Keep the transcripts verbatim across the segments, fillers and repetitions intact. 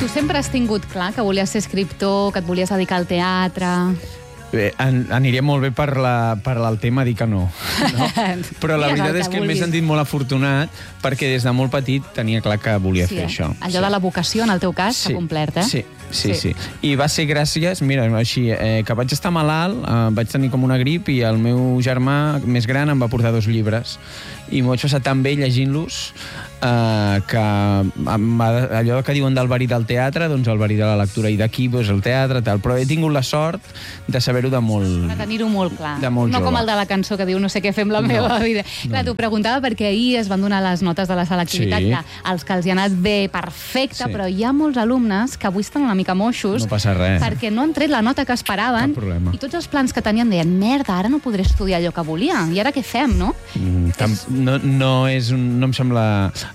Tu sempre has tingut clar que volies ser escriptor, que et volies dedicar al teatre... Bé, an aniria molt bé per, la, per el tema dir que no. no? Però la veritat és que m'he sentit molt afortunat perquè des de molt petit tenia clar que volia sí, fer eh? això. Allò sí. de la vocació, en el teu cas, s'ha sí. complert, eh? Sí, sí, sí, sí. I va ser gràcies, mira, així, eh, que vaig estar malalt, eh, vaig tenir com una grip i el meu germà més gran em va portar dos llibres. I m'ho vaig passar tan bé llegint-los eh, que va, allò que diuen del verí del teatre, doncs el verí de la lectura, i d'aquí doncs, el teatre, tal. Però he tingut la sort de saber-ho de molt... De tenir-ho molt clar. De molt no jove. Com el de la cançó que diu no sé què fem la no, meva vida. No. Clar, t'ho preguntava perquè ahir es van donar les notes de la selectivitat, sí. que els que els hi ha anat bé, perfecte, sí. però hi ha molts alumnes que avui estan una mica moixos. No passa res. Perquè no han tret la nota que esperaven. Cap problema. I tots els plans que tenien deien, merda, ara no podré estudiar allò que volia. I ara què fem, no? Mm, tam, no, no, és un, no em sembla...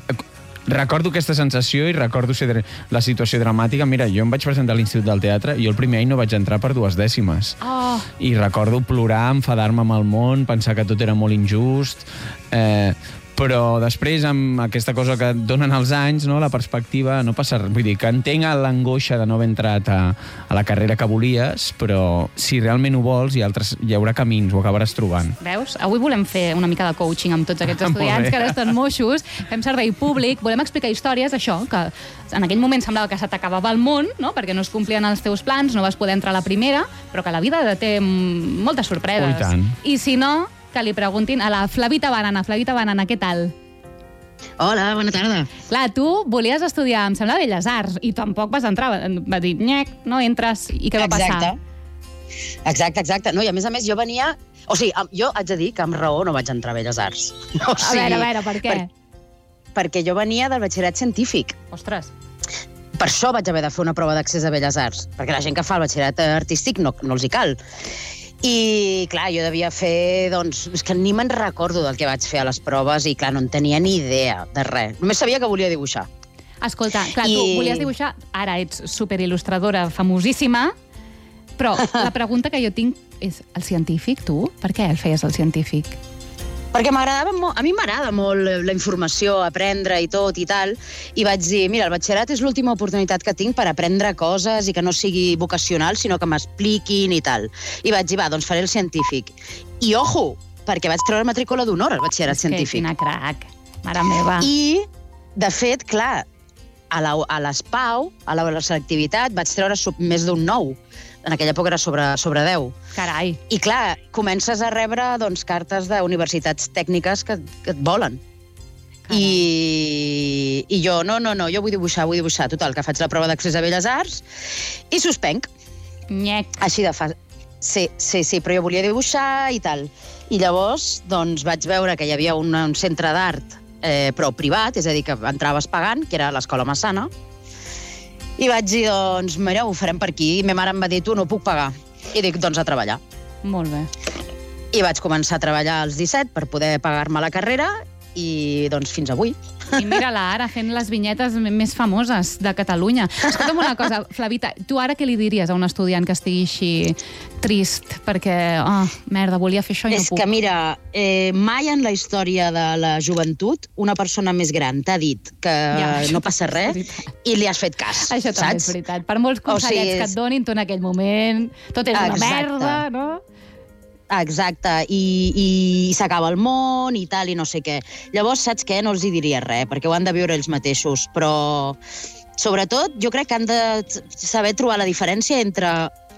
Recordo aquesta sensació i recordo ser la situació dramàtica. Mira, jo em vaig presentar a l'Institut del Teatre i jo el primer any no vaig entrar per dues dècimes. Oh. I recordo plorar, enfadar-me amb el món, pensar que tot era molt injust... Eh, però després, amb aquesta cosa que et donen els anys, no, la perspectiva, no passa res. Vull dir, que entenc l'angoixa de no haver entrat a, a la carrera que volies, però si realment ho vols, hi ha, altres, hi haurà camins, ho acabaràs trobant. Veus? Avui volem fer una mica de coaching amb tots aquests estudiants que ara estan moixos, fem servei públic, volem explicar històries, això, que en aquell moment semblava que se t'acabava el món, no? Perquè no es complien els teus plans, no vas poder entrar a la primera, però que la vida té moltes sorpreses. Oh, i tant. I si no, que li preguntin a la Flavita Banana. Flavita Banana, què tal? Hola, bona tarda. Clar, tu volies estudiar, em sembla, Belles Arts, i tampoc vas entrar. Va dir, nyec, no entres, i què va passar? Exacte. Exacte, exacte. No, i a més a més jo venia... O sigui, jo haig de dir que amb raó no vaig entrar a Belles Arts. O sigui, a veure, a veure, per què? Per, perquè jo venia del batxillerat científic. Ostres. Per això vaig haver de fer una prova d'accés a Belles Arts, perquè la gent que fa el batxillerat artístic no, no els hi cal. I, clar, jo devia fer, doncs, és que ni me'n recordo del que vaig fer a les proves i, clar, no en tenia ni idea de res. Només sabia que volia dibuixar. Escolta, clar, I... tu volies dibuixar, ara ets superil·lustradora famosíssima, però la pregunta que jo tinc és, el científic, tu? Per què el feies, el científic? Perquè m'agradava molt, a mi m'agrada molt la informació, aprendre i tot i tal, i vaig dir, mira, el batxillerat és l'última oportunitat que tinc per aprendre coses i que no sigui vocacional, sinó que m'expliquin i tal. I vaig dir, va, doncs faré el científic. I, ojo, perquè vaig treure matrícula d'honor al batxillerat és que científic. Quina crac, mare meva. I, de fet, clar, a l'ESPAU, a la, a la selectivitat, vaig treure més d'un nou. En aquella època era sobre, sobre deu. Carai. I clar, comences a rebre doncs, cartes d'universitats tècniques que, que et volen. I, I jo, no, no, no, jo vull dibuixar, vull dibuixar. Total, que faig la prova d'accés a Belles Arts i suspenc. Nyec. Així de fa... Sí, sí, sí, però jo volia dibuixar i tal. I llavors, doncs, vaig veure que hi havia un, un centre d'art, eh, però privat, és a dir, que entraves pagant, que era l'Escola Massana. I vaig dir, doncs, mira, ho farem per aquí. I ma mare em va dir, tu, no puc pagar. I dic, doncs, a treballar. Molt bé. I vaig començar a treballar als disset per poder pagar-me la carrera i, doncs, fins avui. I mira-la ara fent les vinyetes més famoses de Catalunya. Escolta'm una cosa, Flavita, tu ara què li diries a un estudiant que estigui així trist perquè, oh, merda, volia fer això i no és puc? És que, mira, eh, mai en la història de la joventut una persona més gran t'ha dit que ja, no passa res i li has fet cas, això saps? també és veritat. Per molts consellets o sigui, és... que et donin tu en aquell moment, tot és una Exacte. merda, no? Exacte, i, i s'acaba el món i tal, i no sé què. Llavors, saps què? No els hi diria res, perquè ho han de viure ells mateixos, però sobretot jo crec que han de saber trobar la diferència entre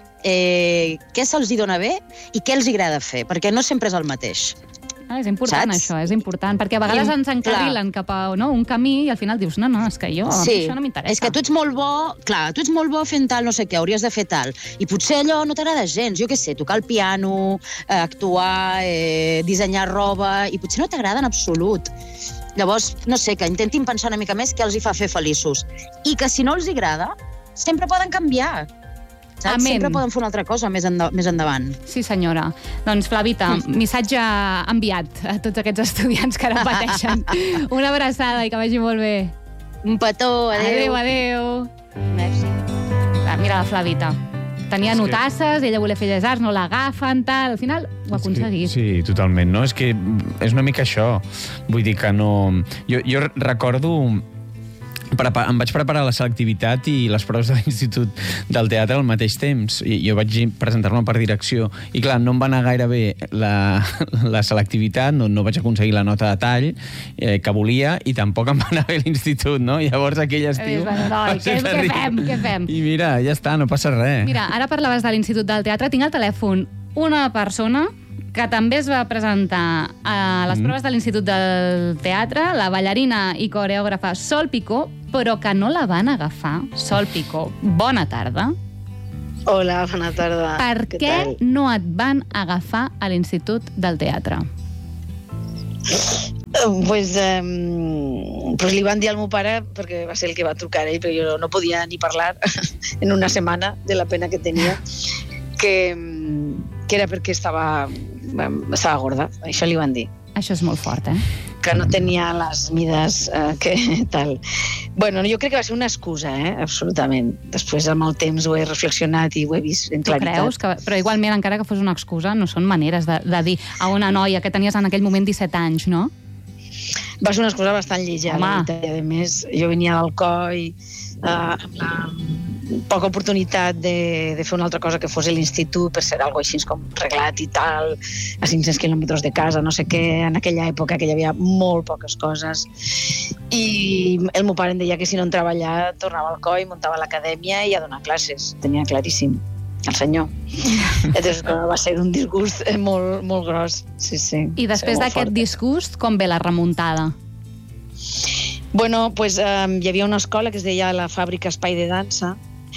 eh, què se'ls hi dona bé i què els agrada fer, perquè no sempre és el mateix. Ah, és important, saps? Això, és important, perquè a vegades ens encarrilen cap a no, un camí i al final dius, no, no, és que jo, sí. això no m'interessa. És que tu ets molt bo, clar, tu ets molt bo fent tal, no sé què, hauries de fer tal, i potser allò no t'agrada gens, jo què sé, tocar el piano, eh, actuar, eh, dissenyar roba, i potser no t'agrada en absolut. Llavors, no sé, que intentin pensar una mica més què els hi fa fer feliços. I que si no els agrada, sempre poden canviar. Saps? Amén. Sempre poden fer una altra cosa més, enda més endavant. Sí, senyora. Doncs, Flavita, missatge enviat a tots aquests estudiants que ara pateixen. Una abraçada i que vagi molt bé. Un petó, adéu. Adéu, adéu. Merci. Ah, mira la Flavita. Tenia notasses, ella volia fer Belles Arts, no l'agafen, tal. Al final ho ha aconseguit. Sí, totalment. No, és que és una mica això. Vull dir que no... Jo, jo recordo Prepa- em vaig preparar la selectivitat i les proves de l'Institut del Teatre al mateix temps. I jo vaig presentar-me per direcció. I clar, no em va anar gaire bé la, la selectivitat, no, no vaig aconseguir la nota de tall eh, que volia i tampoc em va anar bé l'Institut, no? Llavors aquell estiu... Bueno, no, què, què fem? Què fem? I mira, ja està, no passa res. Mira, ara parlaves de l'Institut del Teatre. Tinc al telèfon una persona que també es va presentar a les mm. proves de l'Institut del Teatre, la ballarina i coreògrafa Sol Picó, però que no la van agafar. Sol Picó, bona tarda. Hola, bona tarda. Per què, què no et van agafar a l'Institut del Teatre? Pues, eh, pues li van dir al meu pare, perquè va ser el que va trucar ell, però jo no podia ni parlar en una setmana de la pena que tenia, que, que era perquè estava, estava gorda. Això li van dir. Això és molt fort, eh? Que no tenia les mides eh, que tal. Bueno, jo crec que va ser una excusa, eh? Absolutament. Després, amb el temps, ho he reflexionat i ho he vist en claritat. Tu creus? Que, però igualment, encara que fos una excusa, no són maneres de, de dir a una noia que tenies en aquell moment disset anys, no? Va ser una excusa bastant lleja, la veritat. I a més, jo venia del coll, eh, amb la poca oportunitat de, de fer una altra cosa que fos l'institut, per ser algo així com reglat i tal, a cinc-cents quilòmetres de casa, no sé què, en aquella època que hi havia molt poques coses. I el meu pare em deia que si no entrava allà, tornava al coll, muntava l'acadèmia i a donar classes. Tenia claríssim, el senyor. Llavors va ser un disgust molt, molt gros. Sí, sí. I després d'aquest disgust, com ve la remuntada? Bueno, pues, um, hi havia una escola que es deia la Fàbrica Espai de Dansa,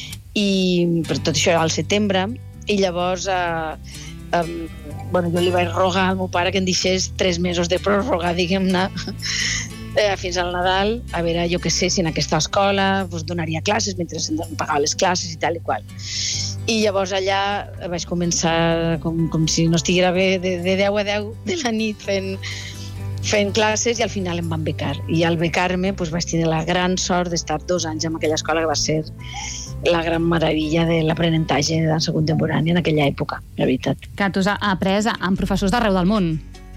i per tot això era al setembre, i llavors eh, eh, bueno, jo li vaig rogar al meu pare que em deixés tres mesos de pròrroga, diguem-ne, eh, fins al Nadal, a veure, jo què sé, si en aquesta escola pues, donaria classes mentre em pagava les classes i tal i qual. I llavors allà vaig començar com, com si no estiguera bé, de, de deu a deu de la nit fent fent classes, i al final em van becar. I al becar-me pues, vaig tenir la gran sort d'estar dos anys en aquella escola, que va ser la gran meravella de l'aprenentatge de dansa contemporània en aquella època, la veritat. Que tu has après amb professors d'arreu del món.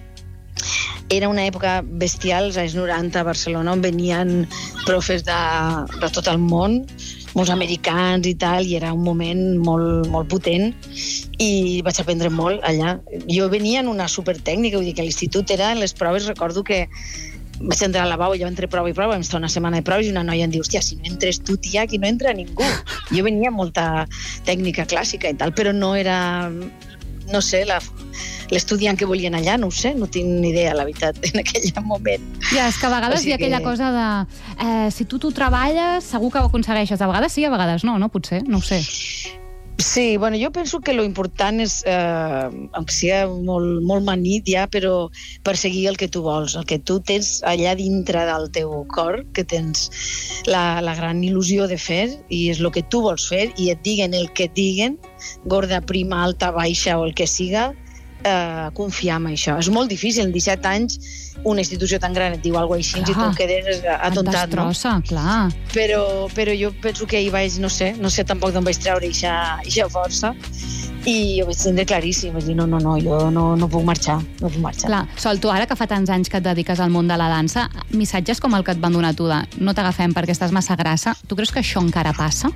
Era una època bestial, als anys noranta a Barcelona, on venien profes de, de tot el món, molts americans i tal, i era un moment molt, molt potent, i vaig aprendre molt allà. Jo venia en una supertècnica, vull dir que a l'institut era, en les proves, recordo que vaig entrar al lavabo, jo entre prova i prova, vam estar una setmana de proves, i una noia em diu, hòstia, si no entres tu, tia, aquí no entra ningú. Jo venia amb molta tècnica clàssica i tal, però no era, no sé, la, l'estudiant que volien allà, no ho sé, no tinc ni idea, la veritat, en aquell moment. Ja, és que a vegades o sigui hi ha aquella que... cosa de eh, si tu t'ho treballes, segur que ho aconsegueixes. A vegades sí, a vegades no, no? Potser, no ho sé. Sí, bueno, jo penso que lo important és, eh, aunque sigui molt, molt manit ja, però perseguir el que tu vols, el que tu tens allà dintre del teu cor, que tens la, la gran il·lusió de fer, i és el que tu vols fer, i et diguen el que et diguen, gorda, prima, alta, baixa o el que siga, eh, confiar en això. És molt difícil, en disset anys, una institució tan gran et diu alguna cosa així, clar, i tu quedes atontat, no? Destrossa, clar. Però, però jo penso que hi vaig, no sé, no sé tampoc d'on vaig treure aquesta força, i jo vaig tindre claríssim, vaig dir, no, no, no, jo no, no puc marxar, no puc marxar. Clar, Sol, tu ara que fa tants anys que et dediques al món de la dansa, missatges com el que et van donar tu de no t'agafem perquè estàs massa grassa, tu creus que això encara passa?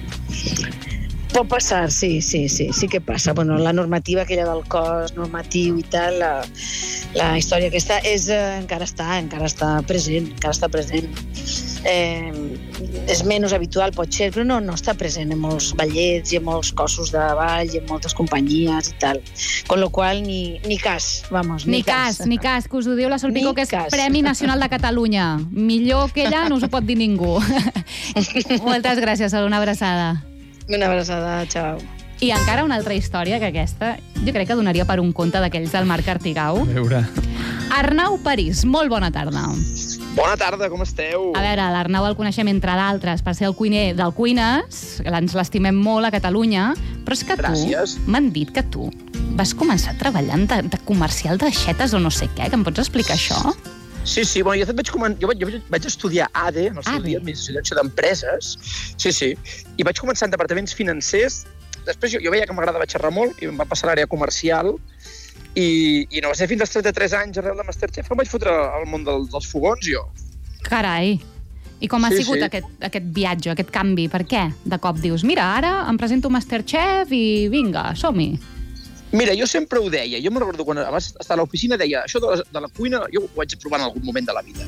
Pot passar, sí, sí, sí, sí que passa. Bueno, la normativa aquella del cos normatiu i tal, la, la història aquesta és, eh, encara està, encara està present, encara està present. Eh, és menys habitual, pot ser, però no, no està present en molts ballets i en molts cossos de ball i en moltes companyies i tal. Con lo qual, ni, ni cas, vamos, ni, ni cas. cas. Ni cas, que us ho diu la Sol Picó, que és cas. Premi Nacional de Catalunya. Millor que ella no us ho pot dir ningú. Moltes gràcies, Sol, una abraçada. Una abraçada, ciao. I encara una altra història, que aquesta jo crec que donaria per un conte d'aquells del Marc Artigau. A veure. Arnau París, molt bona tarda. Bona tarda, com esteu? A veure, l'Arnau el coneixem, entre d'altres, per ser el cuiner del Cuines, ens l'estimem molt a Catalunya, però és que Gràcies. tu, m'han dit que tu vas començar treballant de, de comercial d'aixetes o no sé què, que em pots explicar això? Sí, sí, bueno, jo, vaig, comen... jo, vaig, jo vaig estudiar A D, en el seu A D. dia, Administració i Direcció d'Empreses, sí, sí, i vaig començar en departaments financers. Després jo, jo veia que m'agradava xerrar molt i em va passar a l'àrea comercial, i, i no va ser fins als trenta-tres anys, arrel de Masterchef, que em vaig fotre al món del, dels fogons, jo. Carai. I com ha Sí, sigut sí. aquest, aquest viatge, aquest canvi? Per què? De cop dius, mira, ara em presento Masterchef i vinga, som-hi. Mira, jo sempre ho deia. Jo me'n recordo quan abans d'estar a l'oficina deia això de la, de la cuina, jo ho vaig provar en algun moment de la vida.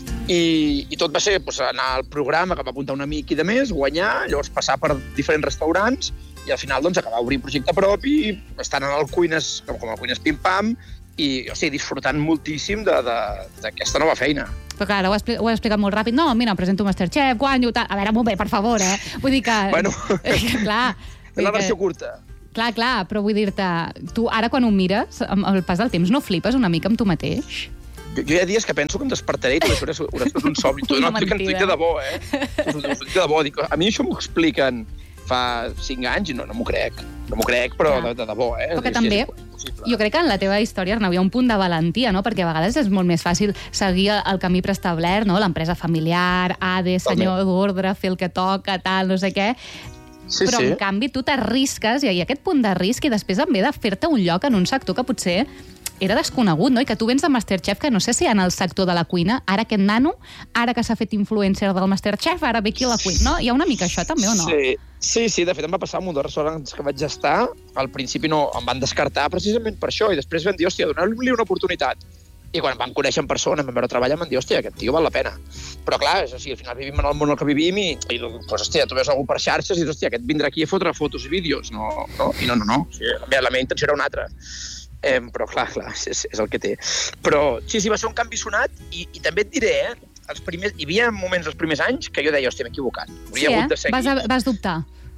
I, i tot va ser doncs, anar al programa que va apuntar un amic i de més, guanyar, llavors passar per diferents restaurants i al final doncs, acabar obrint projecte propi, estant en el Cuines, com, com el Cuines Pim Pam, i o sigui, disfrutant moltíssim d'aquesta nova feina. Però clar, ara ho he, expli ho he explicat molt ràpid. No, mira, em presento Masterchef, guanyo, tal... A veure, molt bé, per favor, eh? Vull dir que... Bueno, clar, és la versió curta. Clar, clar, però vull dir-te... Tu ara quan ho mires, amb el pas del temps, no flipes una mica amb tu mateix? Jo, jo hi ha dies que penso que em despertaré i tot això haurà, haurà estat un somni. No, dic, dic de debò, eh? Dic de debò. Dic, a mi això m'ho expliquen fa cinc anys i no, no m'ho crec. No m'ho crec, però de, de debò, eh? Però que també, jo crec que en la teva història, Arnau, hi ha un punt de valentia, no? Perquè a vegades és molt més fàcil seguir el camí preestablert, no? L'empresa familiar, A D E, senyor d'ordre, fer el que toca, tal, no sé què. Sí, però, sí. en canvi, tu t'arrisques i hi ha aquest punt de risc i després em ve de fer-te un lloc en un sector que potser era desconegut, no? I que tu vens de Masterchef, que no sé si en el sector de la cuina, ara aquest nano, ara que s'ha fet influencer del Masterchef, ara ve aquí a la cuina, no? Hi ha una mica això també, o no? Sí, sí, sí, de fet em va passar amb un dels restaurants que vaig estar, al principi no, em van descartar precisament per això, i després van dir, hòstia, donar-li una oportunitat. I quan em van conèixer en persona, em van veure treballar, em van dir, hòstia, aquest tio val la pena. Però clar, és així, al final vivim en el món en el que vivim i, i doncs, hòstia, tu veus algú per xarxes i dius, hòstia, aquest vindrà aquí a fotre fotos i vídeos. No, no, i no, no, no. O sigui, la, meva, la meva intenció era una altra. Eh, però clar, clar, és, és el que té. Però sí, sí, va ser un canvi sonat i, i també et diré, eh, els primers, hi havia moments els primers anys que jo deia, hòstia, m'he equivocat. Sí, eh? De seguir... vas, a, vas dubtar?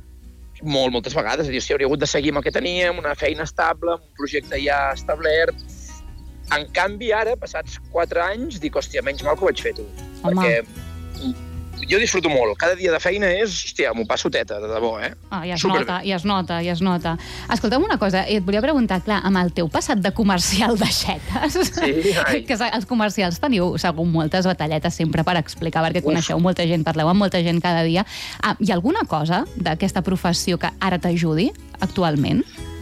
Molt, moltes vegades. És a dir, hòstia, hauria hagut de seguir amb el que teníem, una feina estable, un projecte ja establert. En canvi, ara, passats quatre anys, dic, hòstia, menys mal que ho vaig fer, tu. Home. Perquè jo disfruto molt. Cada dia de feina és, hòstia, m'ho passo teta, de debò, eh? Ah, ja es Superbé. nota, ja es nota, ja es nota. Escolta'm una cosa, et volia preguntar, clar, amb el teu passat de comercial d'aixetes, Sí, ai. que els comercials teniu, segur, moltes batalletes sempre per explicar, perquè Uf. coneixeu molta gent, parleu amb molta gent cada dia. Ah, hi ha alguna cosa d'aquesta professió que ara t'ajudi actualment?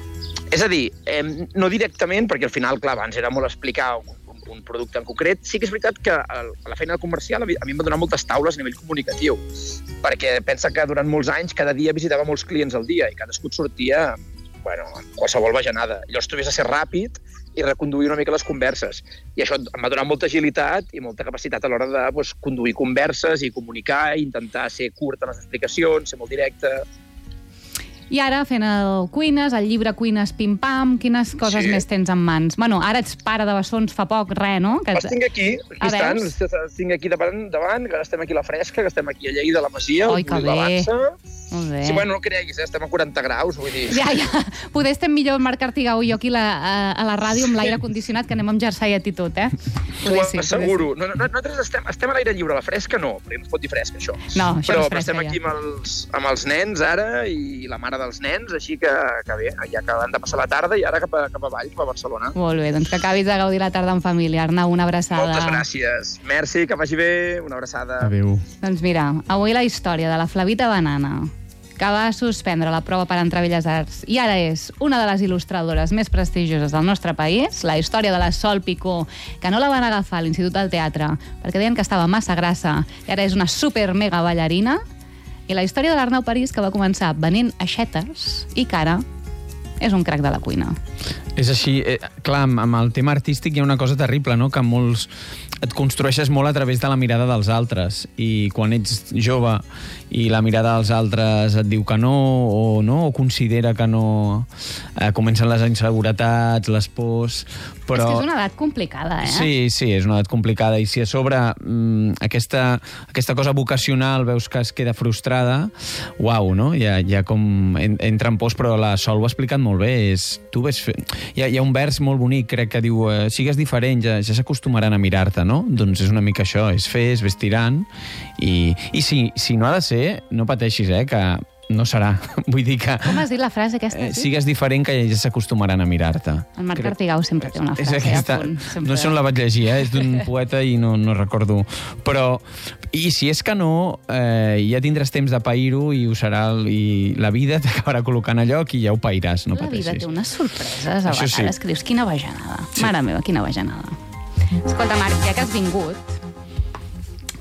És a dir, eh, no directament, perquè al final, clar, abans era molt explicar un, un, un producte en concret. Sí que és veritat que el, la feina comercial a mi, a mi em va donar moltes taules a nivell comunicatiu, perquè pensa que durant molts anys cada dia visitava molts clients al dia i cadascú et sortia, bueno, qualsevol bajanada. Llavors tu havies de ser ràpid i reconduir una mica les converses. I això em va donar molta agilitat i molta capacitat a l'hora de pues, conduir converses i comunicar, i intentar ser curt en les explicacions, ser molt directe. I ara, fent el Cuines, el llibre Cuines Pim Pam, quines coses Sí. més tens en mans? Bueno, ara ets pare de bessons fa poc, res, no? Que Els tinc aquí, aquí Ah, estan, veus? els, els tinc aquí davant, davant, que ara estem aquí a la Fresca, que estem aquí a Lleida, a la Masia, Oi, al que Molí de la bé. Vansa. Molt bé. Sí, bueno, no creguis, eh? Estem a quaranta graus, vull dir... Ja, ja. Poder estem millor Marc Artigau i jo aquí la, a, a la ràdio amb l'aire condicionat, que anem amb jerseiet i tot, eh? T'ho asseguro. No, no, nosaltres estem, estem a l'aire lliure, a la fresca no, perquè no es pot dir fresca, això. No, això però, no és però fresca, estem ja. aquí amb els, amb els nens ara i la mare dels nens, així que, que bé, ja que han de passar la tarda i ara cap a, cap avall, cap a Barcelona. Molt bé, doncs que acabis de gaudir la tarda en família. Arnau, una abraçada. Moltes gràcies. Merci, que vagi bé, una abraçada. Adéu. Doncs mira, avui la història de la Flavita Banana, que va suspendre la prova per entrar a Belles Arts i ara és una de les il·lustradores més prestigioses del nostre país, la història de la Sol Picó, que no la van agafar a l'Institut del Teatre perquè deien que estava massa grassa i ara és una super mega ballarina, i la història de l'Arnau París, que va començar venent aixetes i que ara és un crac de la cuina. És així, eh, clar, amb, amb el tema artístic hi ha una cosa terrible, no?, que molts et construeixes molt a través de la mirada dels altres, i quan ets jove i la mirada dels altres et diu que no, o no, o considera que no, eh, comencen les inseguretats, les pors, però... És que és una edat complicada, eh? Sí, sí, és una edat complicada, i si a sobre mm, aquesta, aquesta cosa vocacional veus que es queda frustrada, uau, no? Ja, ja com en, entra en pors, però la Sol ho ha explicat molt bé, és, tu ves fer... hi, ha, hi ha un vers molt bonic, crec, que diu eh, sigues diferent, ja, ja s'acostumaran a mirar-te, no? Doncs és una mica això, és fer, és ves tirant, i, i si, si no ha de ser, no pateixis, eh, que no serà. Vull dir que... Com has dit la frase aquesta? Eh, sigues diferent, que ja s'acostumaran a mirar-te. El Marc Crec- Artigau sempre té una és frase aquesta, a punt. Sempre... no sé on la vaig llegir, eh? És d'un poeta i no, no recordo. Però, i si és que no, eh, ja tindràs temps de pair-ho i ho serà, i la vida t'acabarà col·locant a lloc i ja ho pairàs, no La vida pateixis. té unes sorpreses a Això sí. vegades que dius, quina bajanada. Sí. Mare meva, quina bajanada. Escolta, Marc, ja que has vingut,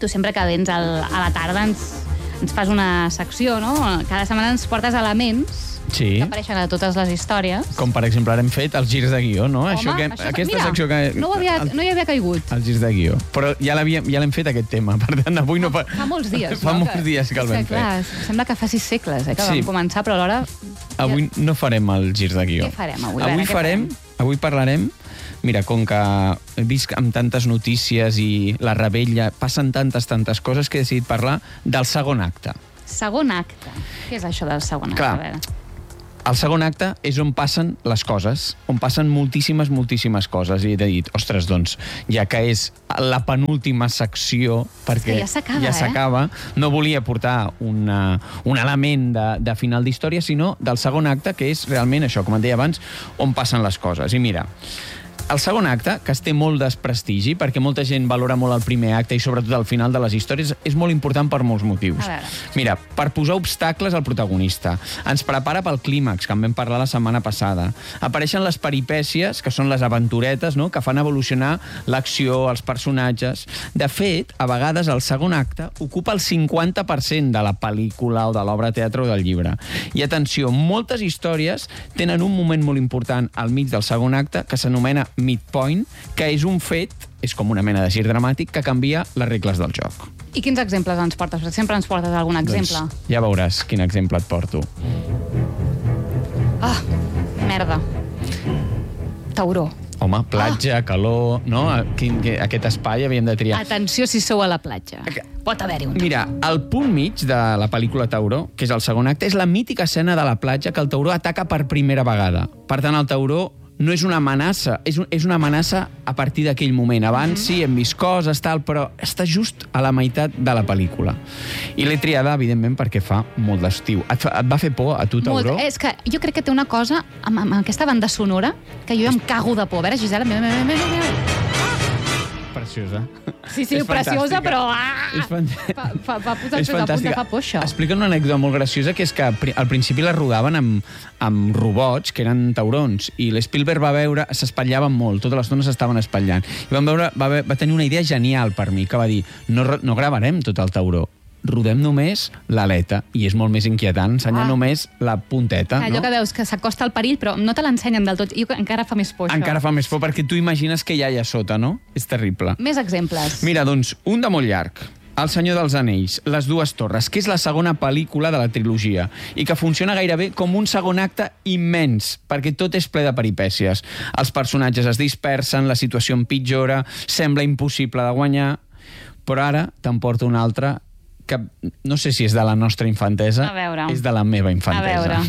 tu sempre que vens al, a la tarda ens, ens fas una secció, no? Cada setmana ens portes elements Sí. que apareixen a totes les històries. Com, per exemple, ara hem fet els girs de guió, no? Home, això que, això, aquesta mira, secció que... no, ho havia, el, no hi havia caigut. Els girs de guió. Però ja l'havíem ja l'hem fet, aquest tema. Per tant, avui no... Fa, fa molts dies, Fa no? molts dies que el vam és que, clar, fer. Sembla que fa sis segles, eh, que Sí. vam començar, però alhora... Avui no farem els girs de guió. Què farem avui? Avui Vera, què farem... farem? Avui parlarem... Mira, com que he vist amb tantes notícies i la rebella, passen tantes, tantes coses que he decidit parlar del segon acte. Segon acte. Què és això del segon acte? Clar. A veure. El segon acte és on passen les coses, on passen moltíssimes, moltíssimes coses. I he dit, ostres, doncs, ja que és la penúltima secció, perquè ja s'acaba, ja eh? s'acaba, no volia portar una, un element de, de final d'història, sinó del segon acte, que és realment això, com et deia abans, on passen les coses. I mira, el segon acte, que es té molt desprestigi, perquè molta gent valora molt el primer acte i sobretot el final de les històries, és molt important per molts motius. A veure. Mira, per posar obstacles al protagonista. Ens prepara pel clímax, que en vam parlar la setmana passada. Apareixen les peripècies, que són les aventuretes, no?, que fan evolucionar l'acció, els personatges. De fet, a vegades el segon acte ocupa el cinquanta per cent de la pel·lícula o de l'obra de teatre o del llibre. I atenció, moltes històries tenen un moment molt important al mig del segon acte que s'anomena midpoint, que és un fet, és com una mena de gir dramàtic, que canvia les regles del joc. I quins exemples ens portes? Sempre ens portes algun exemple. Doncs ja veuràs quin exemple et porto. Ah, merda. Tauró. Home, platja, ah. calor, no? Quin, aquest espai havíem de triar. Atenció si sou a la platja. Pot haver-hi un. Mira, al punt mig de la pel·lícula Tauró, que és el segon acte, és la mítica escena de la platja que el tauró ataca per primera vegada. Per tant, el tauró no és una amenaça, és, un, és una amenaça a partir d'aquell moment. Abans sí, hem vist coses, tal, però està just a la meitat de la pel·lícula. I l'he triada, evidentment, perquè fa molt d'estiu. Et, fa, et va fer por a tu, Tauró? Molt. És que jo crec que té una cosa amb, amb aquesta banda sonora que jo em cago de por. A veure, Gisela, mira, mira, mira, mira. Preciosa. Sí, sí, És preciosa, fantàstica. però... Ah! És fant... Fa, fa, fa posar És els peus a punt de fantàstica. fa por, això. Explica una anècdota molt graciosa, que és que al principi la rodaven amb, amb robots, que eren taurons, i l'Spielberg va veure, s'espatllaven molt, tota l'estona s'estaven espatllant. I van veure, va, va tenir una idea genial per mi, que va dir, no, no gravarem tot el tauró, rodem només l'aleta, i és molt més inquietant ensenyar Ah. només la punteta. Allò no? que veus que s'acosta al perill, però no te l'ensenyen del tot. I encara fa més por, això. Encara fa més por, perquè tu imagines que hi ha allà sota, no? És terrible. Més exemples. Mira, doncs, un de molt llarg. El Senyor dels Anells, Les dues torres, que és la segona pel·lícula de la trilogia i que funciona gairebé com un segon acte immens, perquè tot és ple de peripècies. Els personatges es dispersen, la situació empitjora, sembla impossible de guanyar, però ara t'emporto un altre que no sé si és de la nostra infantesa, A veure. és de la meva infantesa. A veure.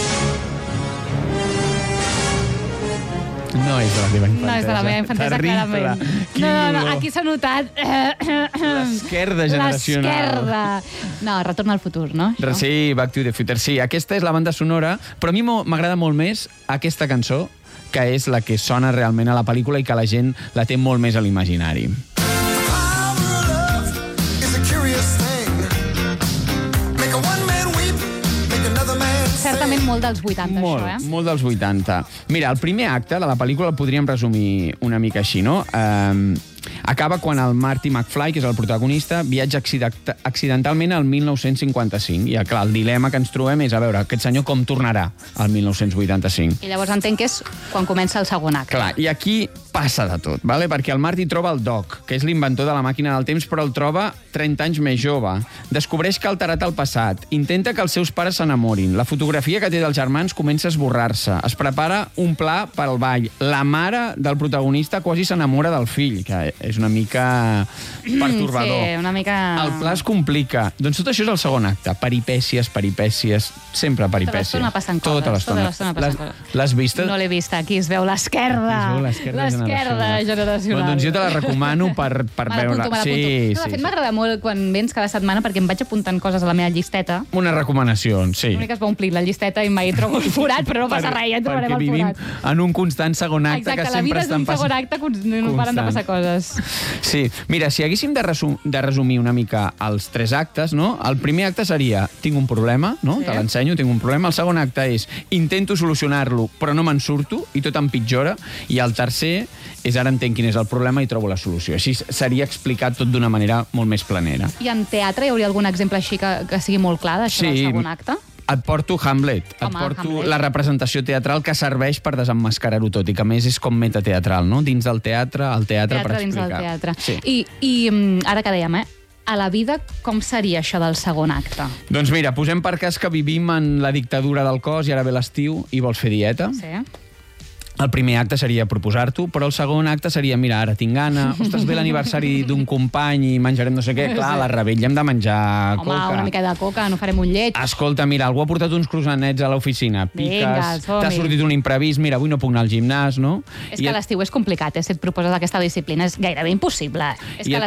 No és de la teva infantesa. No és de la meva infantesa, Terrible. clarament. Quin No, no, no, dolor. aquí s'ha notat... L'esquerda generacional. L'esquerda. No, Retorn al futur, no? Això? Sí, Back to the Future. Sí, aquesta és la banda sonora, però a mi mo- m'agrada molt més aquesta cançó, que és la que sona realment a la pel·lícula i que la gent la té molt més a l'imaginari. Certament molt dels vuitanta, Molt, això, eh? molt dels vuitanta. Mira, el primer acte de la pel·lícula el podríem resumir una mica així, no? Um, acaba quan el Marty McFly, que és el protagonista, viatja accident accidentalment al mil nou-cents cinquanta-cinc. I, clar, el dilema que ens trobem és, a veure, aquest senyor com tornarà al mil nou-cents vuitanta-cinc. I llavors entenc que és quan comença el segon acte. Clar, i aquí passa de tot, vale? Perquè el Marty troba el Doc, que és l'inventor de la màquina del temps, però el troba trenta anys més jove. Descobreix que ha alterat el passat. Intenta que els seus pares s'enamorin. La fotografia que té dels germans comença a esborrar-se. Es prepara un pla per al ball. La mare del protagonista quasi s'enamora del fill, que és una mica pertorbador. Sí, una mica... El pla es complica. Doncs tot això és el segon acte. Peripècies, peripècies, sempre peripècies. Tota l'estona passen coses. Tota l'estona. Tota l'estona passen coses. L'has vist? No l'he vist. Aquí es veu l'esquerda. Es veu l'esquerda L'esquerda generacional. Bueno, doncs jo te la recomano per, per Me veure-la. l'apunto, me l'apunto. Sí, No, de sí, fet, sí. m'agrada molt quan vens cada setmana perquè em vaig apuntant coses a la meva llisteta. Una recomanació, sí. L'únic que es va omplir la llisteta i mai trobo el forat, però no passa res, ja en trobarem perquè el vivim forat. en un constant segon acte Exacte, que la vida sempre és un estan segon passant. acte, cons- no paren de passar coses. Sí, mira, si haguéssim de, resum, de resumir una mica els tres actes, no? El primer acte seria, tinc un problema, no? Sí. Te l'ensenyo, tinc un problema. El segon acte és, intento solucionar-lo, però no me'n surto, i tot empitjora. I el tercer és ara entenc quin és el problema i trobo la solució. Així seria explicat tot d'una manera molt més planera. I en teatre hi hauria algun exemple així que, que sigui molt clar d'això Sí. del segon acte? Et porto Hamlet, et Home, porto Hamlet. la representació teatral que serveix per desemmascarar-ho tot i que a més és com metateatral, no? Dins del teatre, el teatre, Teatre per dins explicar. del teatre. Sí. I, i mm, ara que dèiem, eh? A la vida, com seria això del segon acte? Doncs mira, posem per cas que vivim en la dictadura del cos i ara ve l'estiu i vols fer dieta. Sí. El primer acte seria proposar-t'ho, però el segon acte seria, mira, ara tinc gana, ostres, ve l'aniversari d'un company i menjarem no sé què. Clar, a la rebella hem de menjar Home, coca. una mica de coca, no farem un lleig. Escolta, mira, algú ha portat uns croissanets a l'oficina. Vinga, Piques, som-hi. t'ha sortit un imprevist, mira, avui no puc anar al gimnàs, no? És que l'estiu és complicat, eh? Si et proposes aquesta disciplina és gairebé impossible. És I que